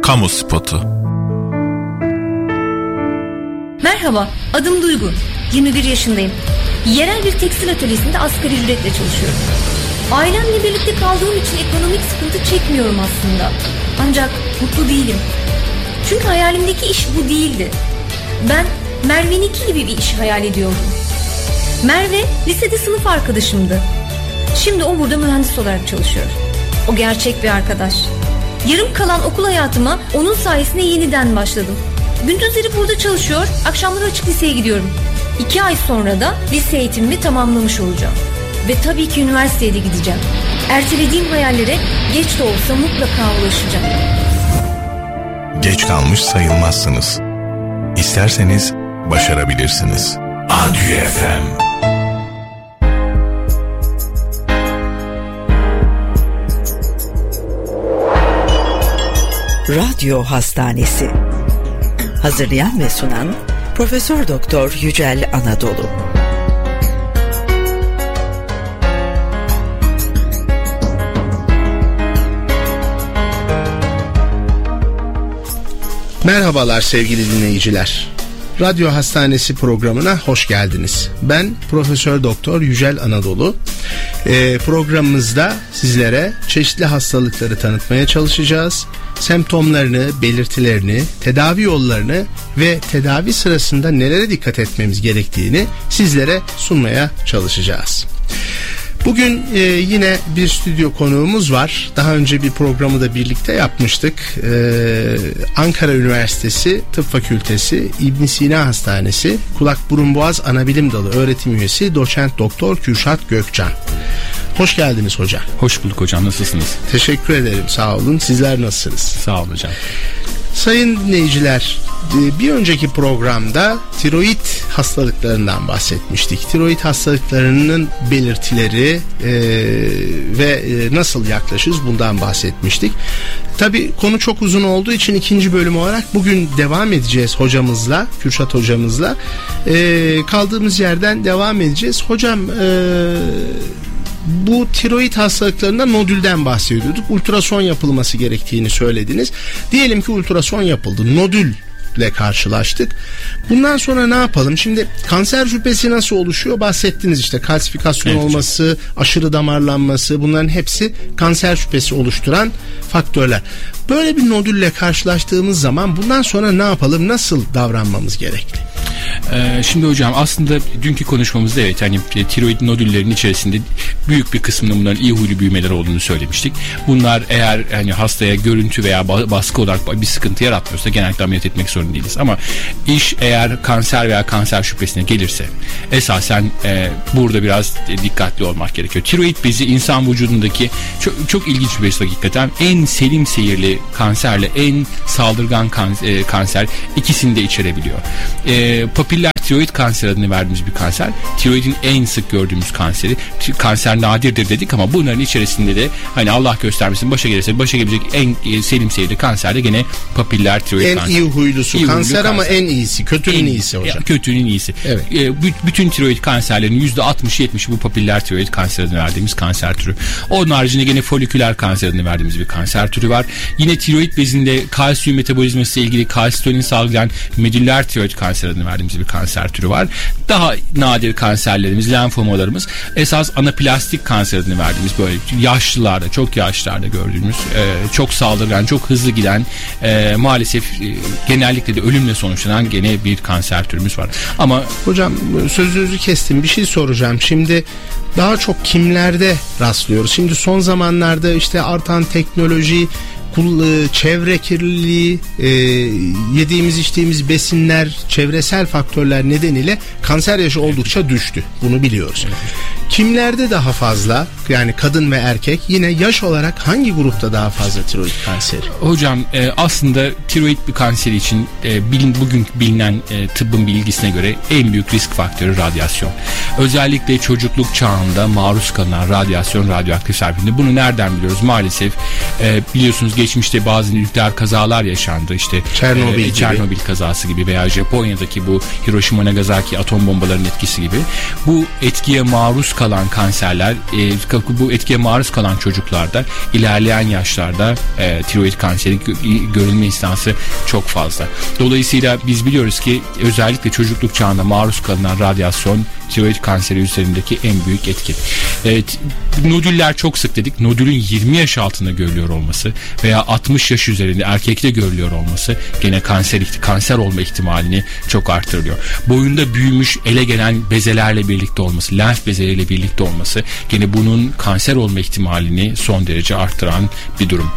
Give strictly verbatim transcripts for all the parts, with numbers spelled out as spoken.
Kamu spotu. Merhaba, adım Duygu. yirmi bir yaşındayım. Yerel bir tekstil atölyesinde asgari ücretle çalışıyorum. Ailemle birlikte kaldığım için ekonomik sıkıntı çekmiyorum aslında. Ancak mutlu değilim. Çünkü hayalimdeki iş bu değildi. Ben Merve'ninki gibi bir iş hayal ediyordum. Merve lisede sınıf arkadaşımdı. Şimdi o burada mühendis olarak çalışıyor. O gerçek bir arkadaş. Yarım kalan okul hayatıma onun sayesinde yeniden başladım. Gündüzleri burada çalışıyor, akşamları açık liseye gidiyorum. İki ay sonra da lise eğitimimi tamamlamış olacağım. Ve tabii ki üniversiteye de gideceğim. Ertelediğim hayallere geç de olsa mutlaka ulaşacağım. Geç kalmış sayılmazsınız. İsterseniz başarabilirsiniz. Adü F M. Radyo Hastanesi. Hazırlayan ve sunan Profesör Doktor Yücel Anadolu. Merhabalar sevgili dinleyiciler. Radyo Hastanesi programına hoş geldiniz. Ben Profesör Doktor Yücel Anadolu. Ee, programımızda sizlere çeşitli hastalıkları tanıtmaya çalışacağız. Semptomlarını, belirtilerini, tedavi yollarını ve tedavi sırasında nelere dikkat etmemiz gerektiğini sizlere sunmaya çalışacağız. Bugün e, yine bir stüdyo konuğumuz var. Daha önce bir programı da birlikte yapmıştık. Ee, Ankara Üniversitesi Tıp Fakültesi İbn Sina Hastanesi Kulak Burun Boğaz Anabilim Dalı öğretim üyesi Doçent Doktor Kürşat Gökcan. Hoş geldiniz hocam. Hoş bulduk hocam, nasılsınız? Teşekkür ederim, sağ olun. Sizler nasılsınız? Sağ olun hocam. Sayın dinleyiciler, bir önceki programda tiroid hastalıklarından bahsetmiştik. Tiroid hastalıklarının belirtileri e, ve e, nasıl yaklaşırız bundan bahsetmiştik. Tabii konu çok uzun olduğu için ikinci bölüm olarak bugün devam edeceğiz hocamızla, Kürşat hocamızla. E, kaldığımız yerden devam edeceğiz. Hocam e, bu tiroid hastalıklarında nodülden bahsediyorduk. Ultrason yapılması gerektiğini söylediniz. Diyelim ki ultrason yapıldı. Nodülle karşılaştık. Bundan sonra ne yapalım? Şimdi kanser şüphesi nasıl oluşuyor? Bahsettiniz işte, kalsifikasyon evet, olması, hocam. Aşırı damarlanması, bunların hepsi kanser şüphesi oluşturan faktörler. Böyle bir nodülle karşılaştığımız zaman bundan sonra ne yapalım? Nasıl davranmamız gerekli? Ee, şimdi hocam aslında dünkü konuşmamızda evet hani tiroid nodüllerinin içerisinde büyük bir kısmının bunların iyi huylu büyümeler olduğunu söylemiştik. Bunlar eğer hani hastaya görüntü veya baskı olarak bir sıkıntı yaratmıyorsa genellikle ameliyat etmek zorunda değiliz. Ama iş eğer kanser veya kanser şüphesine gelirse esasen e, burada biraz dikkatli olmak gerekiyor. Tiroid bezi insan vücudundaki çok, çok ilginç bir bezi hakikaten. En selim seyirli kanserle en saldırgan kan, e, kanser ikisini de içerebiliyor. E, papiller tiroid kanser adını verdiğimiz bir kanser. Tiroidin en sık gördüğümüz kanseri. Kanser nadirdir dedik ama bunların içerisinde de hani Allah göstermesin başa gelirse başa gelecek en selim seyirli kanser de gene papiller tiroid en kanser. En iyi huylusu iyi kanser huylu ama kanser. En iyisi. Kötünün en, iyisi hocam. Kötünün iyisi. Evet. E, bütün tiroid kanserlerin yüzde altmış yetmişi bu papiller tiroid kanser adını verdiğimiz kanser türü. Onun haricinde gene foliküler kanser adını verdiğimiz bir kanser türü var. Yine tiroid bezinde kalsiyum metabolizması ile ilgili kalsitonin salgılayan medüller tiroid kanser adını verdiğimiz bir kanser türü var. Daha nadir kanserlerimiz, lenfomalarımız esas anaplastik kanser adını verdiğimiz böyle yaşlılarda, çok yaşlılarda gördüğümüz e, çok saldırgan, çok hızlı giden e, maalesef e, genellikle de ölümle sonuçlanan gene bir kanser türümüz var. Ama hocam sözünüzü kestim, bir şey soracağım. Şimdi daha çok kimlerde rastlıyoruz? Şimdi son zamanlarda işte artan teknoloji, çevre kirliliği, e, yediğimiz içtiğimiz besinler, çevresel faktörler nedeniyle kanser yaşı oldukça düştü. Bunu biliyoruz. Kimlerde daha fazla, yani kadın ve erkek, yine yaş olarak hangi grupta daha fazla tiroid kanseri? Hocam e, aslında tiroid bir kanseri için e, bilin, bugün bilinen e, tıbbın bilgisine göre en büyük risk faktörü radyasyon. Özellikle çocukluk çağında maruz kalınan radyasyon, radyoaktif serpilme. Bunu nereden biliyoruz? Maalesef e, biliyorsunuz geçmişte bazı nükleer kazalar yaşandı. İşte Çernobil, e, Çernobil kazası gibi veya Japonya'daki bu Hiroşima Nagasaki atom bombalarının etkisi gibi. Bu etkiye maruz kalan kanserler, e, bu etkiye maruz kalan çocuklarda ilerleyen yaşlarda e, tiroid kanseri gö- görülme instansı çok fazla. Dolayısıyla biz biliyoruz ki özellikle çocukluk çağında maruz kalınan radyasyon tiroid kanseri üzerindeki en büyük etki. Evet, nodüller çok sık dedik. Nodülün yirmi yaş altında görülüyor olması veya altmış yaş üzerinde erkekte görülüyor olması gene kanser kanser olma ihtimalini çok artırıyor. Boyunda büyümüş, ele gelen bezelerle birlikte olması, lenf bezeleriyle birlikte olması gene bunun kanser olma ihtimalini son derece arttıran bir durum.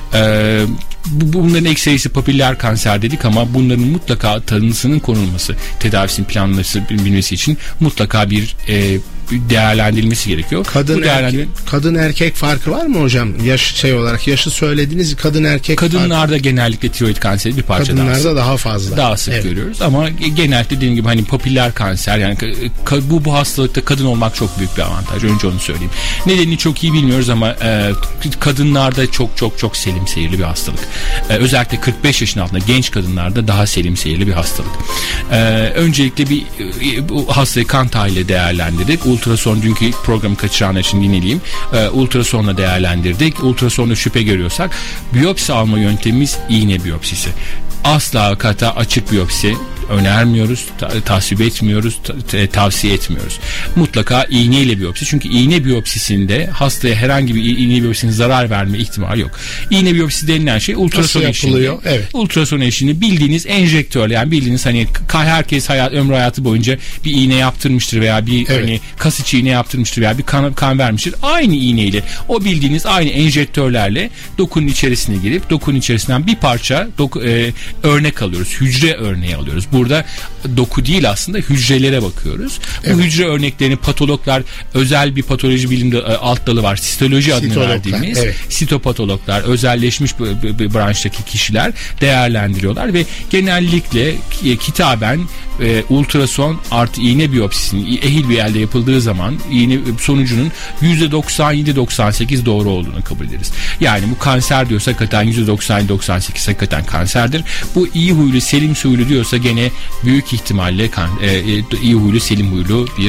Ee, Bunların ekserisi papiller kanser dedik ama bunların mutlaka tanısının konulması, tedavisinin planlanması için mutlaka bir e, değerlendirilmesi gerekiyor. Kadın, erkek, kadın erkek farkı var mı hocam? Yaş şey olarak yaşı söylediniz, kadın erkek kadınlarda farkı. Genellikle tiroid kanseri bir parça kadınlarda daha sık. daha fazla. Daha sık evet. görüyoruz ama genellikle dediğim gibi hani papiller kanser yani bu bu hastalıkta kadın olmak çok büyük bir avantaj. Önce onu söyleyeyim. Nedenini çok iyi bilmiyoruz ama e, kadınlarda çok çok çok selim seyirli bir hastalık. E, özellikle kırk beş yaşın altında genç kadınlarda daha selim seyirli bir hastalık. E, öncelikle bir e, bu hastayı kan tahliliyle değerlendirdik. Ultrason, dünkü programı kaçıranlar için dinleyeyim. E, ultrasonla değerlendirdik. Ultrasonda şüphe görüyorsak biyopsi alma yöntemimiz iğne biyopsisi. Asla kata açık biyopsi önermiyoruz, ta- tasvip etmiyoruz, ta- tavsiye etmiyoruz. Mutlaka iğneyle biyopsi. Çünkü iğne biyopsisinde hastaya herhangi bir iğne biyopsisinin zarar verme ihtimali yok. İğne biyopsisi denilen şey ultrason eşliğinde. Evet. Ultrason eşliğinde bildiğiniz enjektörle, yani bildiğiniz hani herkes hayat ömrü hayatı boyunca bir iğne yaptırmıştır veya bir evet. hani kas içi iğne yaptırmıştır veya bir kan, kan vermiştir. Aynı iğneyle, o bildiğiniz aynı enjektörlerle dokunun içerisine girip dokunun içerisinden bir parça doku, e, örnek alıyoruz. Hücre örneği alıyoruz. Burada doku değil aslında hücrelere bakıyoruz. Evet. Bu hücre örneklerini patologlar, özel bir patoloji bilimde alt dalı var. Sitoloji adını verdiğimiz evet. sitopatologlar, özelleşmiş bir, bir branştaki kişiler değerlendiriyorlar ve genellikle e, kitaben e, ultrason artı iğne biyopsisinin ehil bir elde yapıldığı zaman iğne sonucunun yüzde doksan yedi doksan sekiz doğru olduğunu kabul ederiz. Yani bu kanser diyorsa hakikaten yüzde doksan yedi doksan sekiz hakikaten kanserdir. Bu iyi huylu, selim huylu diyorsa gene büyük ihtimalle kan, e, iyi huylu, selim huylu bir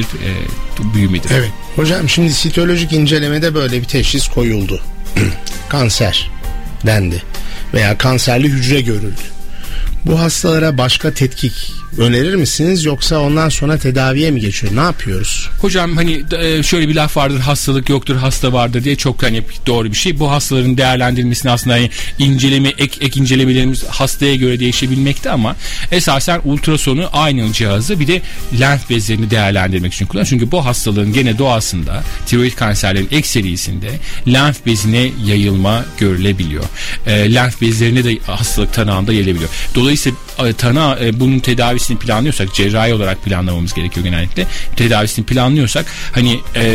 e, büyümedir. Evet. Hocam şimdi sitolojik incelemede böyle bir teşhis koyuldu. Kanser dendi veya kanserli hücre görüldü. Bu hastalara başka tetkik önerir misiniz yoksa ondan sonra tedaviye mi geçiyor? Ne yapıyoruz? Hocam hani şöyle bir laf vardır, hastalık yoktur, hasta vardır diye, çok hani doğru bir şey. Bu hastaların değerlendirilmesini aslında hani inceleme, ek, ek incelemelerimiz hastaya göre değişebilmekte ama esasen ultrasonu aynı cihazı bir de lenf bezlerini değerlendirmek için kullanıyoruz. Çünkü bu hastalığın gene doğasında, tiroid kanserlerin ekserisinde lenf bezine yayılma görülebiliyor. E, lenf bezlerine de hastalık tanağında yayılabiliyor. Dolayısıyla tanağı e, bunun tedavisi planlıyorsak, cerrahi olarak planlamamız gerekiyor genellikle. Tedavisini planlıyorsak hani e,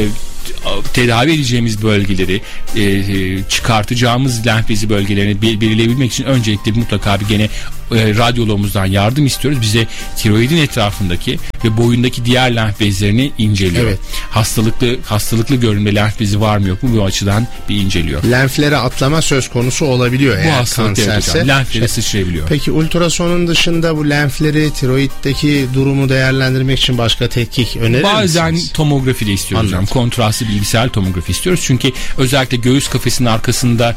tedavi edeceğimiz bölgeleri e, çıkartacağımız lenf bezi bölgelerini belirleyebilmek için öncelikle mutlaka bir gene e, radyologumuzdan yardım istiyoruz. Bize tiroidin etrafındaki ve boyundaki diğer lenf bezlerini inceliyor. Evet. Hastalıklı hastalıklı görünme lenf bezi var mı yok mu, bu açıdan bir inceliyor. Lenflere atlama söz konusu olabiliyor. Bu hastalık kanserse. Lenflere sıçrayabiliyor. Peki ultrasonun dışında bu lenfleri, tiroiddeki durumu değerlendirmek için başka tetkik önerir Bazen misiniz? tomografi de istiyoruz. Yani kontrastlı bilgisayar tomografi istiyoruz. Çünkü özellikle göğüs kafesinin arkasında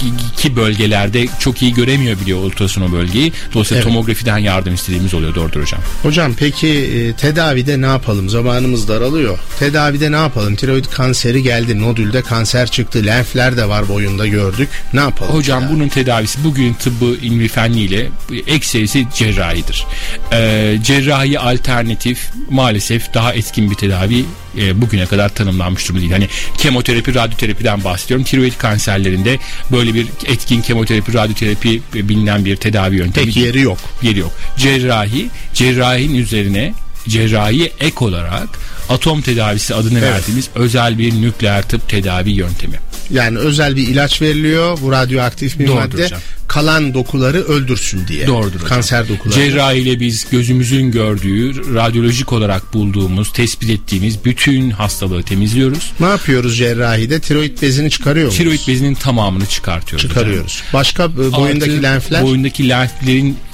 ki bölgelerde çok iyi göremiyor biliyor ultrason o bölgeyi. Dolayısıyla evet. tomografiden yardım istediğimiz oluyor. Doğrudur hocam. Hocam peki e, tedavide ne yapalım? Zamanımız daralıyor. Tedavide ne yapalım? Tiroid kanseri geldi. Nodülde kanser çıktı. Lenfler de var boyunda, gördük. Ne yapalım? Hocam tedavi? Bunun tedavisi bugün tıbbı ilmi fenliyle ekserisi cerrahidir. Ee, cerrahi alternatif maalesef daha etkin bir tedavi e, bugüne kadar tanımlanmış durumda değil. Hani kemoterapi, radyoterapiden bahsediyorum. Tiroid kanserlerinde böyle bir etkin kemoterapi, radyoterapi bilinen bir tedavi yöntemi. Peki yeri yok. Yeri yok. Cerrahi, cerrahinin üzerine cerrahi ek olarak atom tedavisi adını evet. verdiğimiz özel bir nükleer tıp tedavi yöntemi. Yani özel bir ilaç veriliyor. Bu radyoaktif bir Doğrudur madde. Hocam. Kalan dokuları öldürsün diye. Doğrudur hocam. Kanser dokuları. Cerrahiyle biz gözümüzün gördüğü, radyolojik olarak bulduğumuz, tespit ettiğimiz bütün hastalığı temizliyoruz. Ne yapıyoruz cerrahide? Tiroid bezini çıkarıyor muyuz? Tiroid bezinin tamamını çıkartıyoruz. Çıkarıyoruz. Hocam. Başka boyundaki Artı, lenfler? Boyundaki lenflerin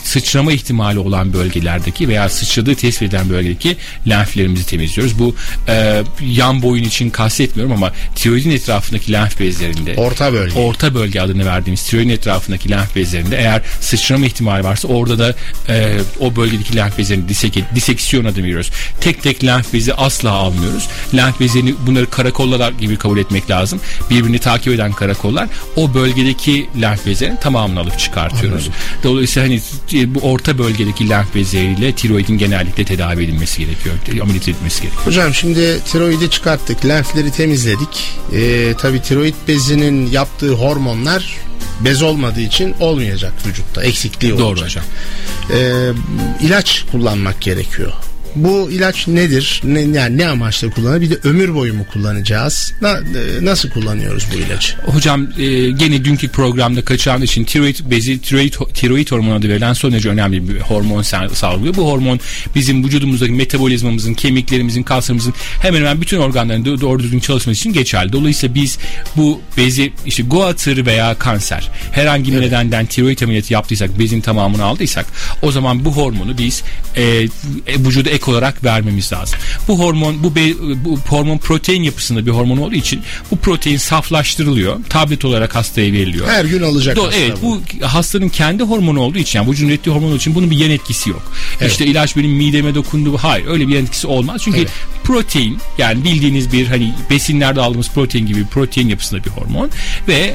sıçrama ihtimali olan bölgelerdeki veya sıçradığı tespit edilen bölgedeki lenflerimizi temizliyoruz. Bu e, yan boyun için kastetmiyorum ama tiroidin etrafındaki lenf bezlerinde, orta bölge orta bölge adını verdiğimiz tiroidin etrafındaki lenf bezlerinde eğer sıçrama ihtimali varsa orada da e, o bölgedeki lenf bezlerini disek, diseksiyon adını veriyoruz. Tek tek lenf bezi asla almıyoruz. Lenf bezlerini, bunları karakollar gibi kabul etmek lazım. Birbirini takip eden karakollar, o bölgedeki lenf bezlerinin tamamını alıp çıkartıyoruz. Anladım. Dolayısıyla hani bu orta bölgedeki lenf bezleriyle tiroidin genellikle tedavi edilmesi gerekiyor. Ameliyat edilmesi gerekiyor. Hocam şimdi tiroidi çıkarttık, lenfleri temizledik. Ee, tabii tiroid bezinin yaptığı hormonlar bez olmadığı için olmayacak vücutta. Eksikliği olacak. Doğru hocam. Ee, ilaç kullanmak gerekiyor. Bu ilaç nedir? Ne, yani ne amaçla kullanılır? Bir de ömür boyu mu kullanacağız? Na, nasıl kullanıyoruz bu ilacı? Hocam e, gene dünkü programda kaçan için tiroid bezi, tiroid, tiroid hormonu adı verilen son derece önemli bir hormon salgılıyor. Bu hormon bizim vücudumuzdaki metabolizmamızın, kemiklerimizin, kaslarımızın hemen hemen bütün organların doğru düzgün çalışması için geçerli. Dolayısıyla biz bu bezi işte goiter veya kanser herhangi bir evet. nedenden tiroid ameliyatı yaptıysak, bezin tamamını aldıysak, o zaman bu hormonu biz e, vücuda ek olarak vermemiz lazım. Bu hormon bu, be, bu hormon protein yapısında bir hormon olduğu için bu protein saflaştırılıyor. Tablet olarak hastaya veriliyor. Her gün alacak Do- hasta Evet bu. bu hastanın kendi hormonu olduğu için, yani vücudun ürettiği hormon olduğu için bunun bir yan etkisi yok. Evet. İşte ilaç benim mideme dokundu. Hayır, öyle bir yan etkisi olmaz. Çünkü evet. protein, yani bildiğiniz bir hani besinlerde aldığımız protein gibi protein yapısında bir hormon ve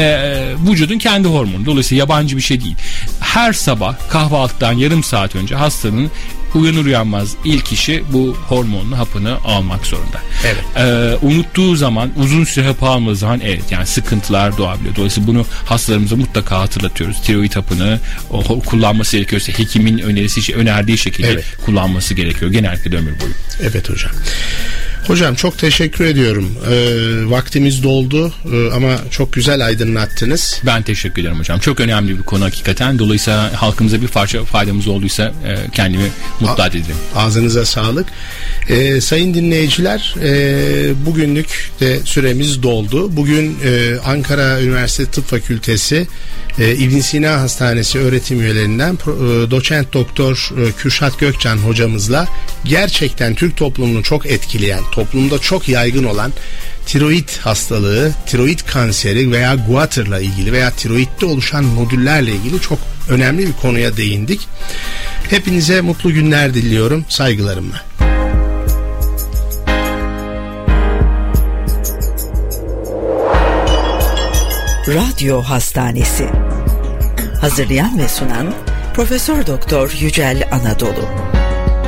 e, vücudun kendi hormonu. Dolayısıyla yabancı bir şey değil. Her sabah kahvaltıdan yarım saat önce hastanın uyanır uyanmaz ilk işi bu hormonlu hapını almak zorunda. Evet. Ee, unuttuğu zaman, uzun süre hapı almadığı zaman evet yani sıkıntılar doğabiliyor. Dolayısıyla bunu hastalarımıza mutlaka hatırlatıyoruz. Tiroid hapını o, kullanması gerekiyorsa hekimin önerisi, önerdiği şekilde evet. kullanması gerekiyor. Genellikle de ömür boyu. Evet hocam. Hocam çok teşekkür ediyorum. Ee, vaktimiz doldu ee, ama çok güzel aydınlattınız. Ben teşekkür ederim hocam. Çok önemli bir konu hakikaten. Dolayısıyla halkımıza bir parça faydamız olduysa e, kendimi mutlu ederim. Ağzınıza sağlık. Ee, sayın dinleyiciler, e, bugünlük de süremiz doldu. Bugün e, Ankara Üniversitesi Tıp Fakültesi e, İbn Sina Hastanesi öğretim üyelerinden e, doçent doktor e, Kürşat Gökcan hocamızla gerçekten Türk toplumunu çok etkileyen, toplumda çok yaygın olan tiroid hastalığı, tiroid kanseri veya goiter'la ilgili veya tiroidde oluşan nodüllerle ilgili çok önemli bir konuya değindik. Hepinize mutlu günler diliyorum. Saygılarımla. Radyo Hastanesi. Hazırlayan ve sunan Profesör Doktor Yücel Anadolu.